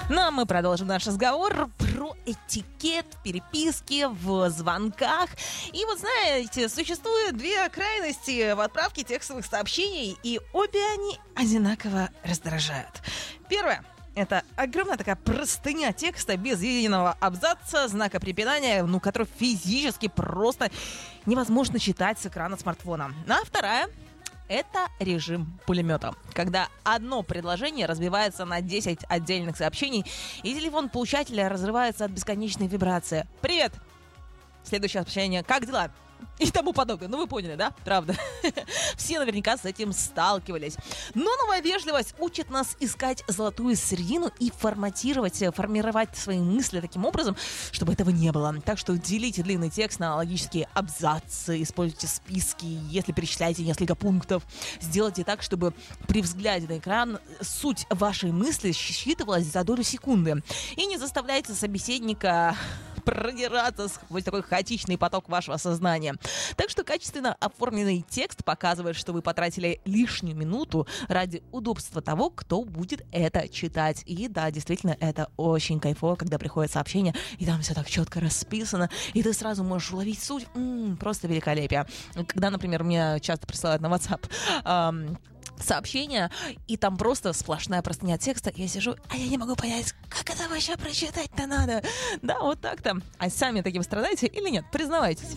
Ну, а мы продолжим наш разговор про этикет в переписке, в звонках. И вот знаете, существует две крайности в отправке текстовых сообщений, и обе они одинаково раздражают. Первое. Это огромная такая простыня текста без единого абзаца, знака препинания, который физически просто невозможно читать с экрана смартфона. А вторая — это режим пулемета, когда одно предложение разбивается на 10 отдельных сообщений, и телефон получателя разрывается от бесконечной вибрации. «Привет!» Следующее сообщение: «Как дела?» И тому подобное. Ну, вы поняли, да? Правда. Все наверняка с этим сталкивались. Но новая вежливость учит нас искать золотую середину и формировать свои мысли таким образом, чтобы этого не было. Так что делите длинный текст на логические абзацы, используйте списки, если перечисляете несколько пунктов. Сделайте так, чтобы при взгляде на экран суть вашей мысли считывалась за долю секунды. И не заставляйте собеседника продираться сквозь такой хаотичный поток вашего сознания. Так что качественно оформленный текст показывает, что вы потратили лишнюю минуту ради удобства того, кто будет это читать. И да, действительно, это очень кайфово, когда приходит сообщение, и там все так четко расписано, и ты сразу можешь уловить суть. Просто великолепие. Когда, например, мне часто присылают на WhatsApp сообщения, и там просто сплошная простыня текста, я сижу, а я не могу понять, как это вообще прочитать-то надо. Да, вот так-то. А сами таким страдаете или нет? Признавайтесь.